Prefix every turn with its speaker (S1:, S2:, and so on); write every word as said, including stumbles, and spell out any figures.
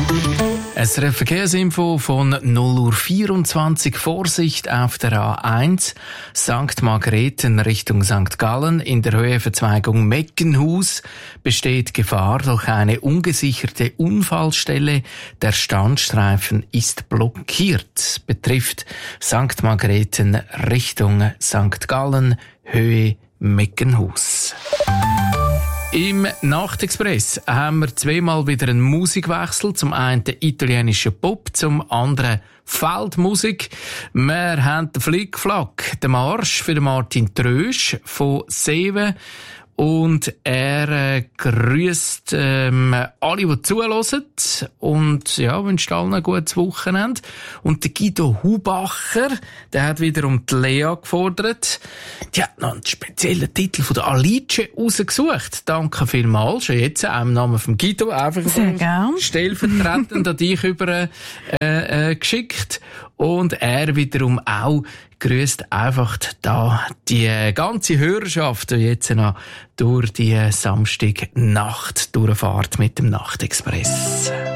S1: Es ist eine Verkehrsinfo von null Uhr vierundzwanzig. Vorsicht auf der A eins. Sankt Margrethen Richtung Sankt Gallen. In der Höheverzweigung Meckenhus besteht Gefahr durch eine ungesicherte Unfallstelle. Der Standstreifen ist blockiert. Betrifft Sankt Margrethen Richtung Sankt Gallen, Höhe Meckenhus. Im Nachtexpress haben wir zweimal wieder einen Musikwechsel. Zum einen italienischen Pop, zum anderen Feldmusik. Wir haben den Flickflack, den Marsch für den Martin Trösch von Seven. Und er äh, grüßt ähm, alle, die zuhören. Und ja, wünscht allen ein gutes Wochenende. Und der Guido Hubacher, der hat wiederum die Lea gefordert. Die hat noch einen speziellen Titel von der Alice rausgesucht. Danke vielmals. Schon jetzt auch im Namen von Guido einfach
S2: sehr gern
S1: stellvertretend an dich über äh, äh, geschickt. Und er wiederum auch grüßt einfach da die ganze Hörerschaft, die jetzt noch durch die Samstagnacht durchfahrt mit dem Nachtexpress.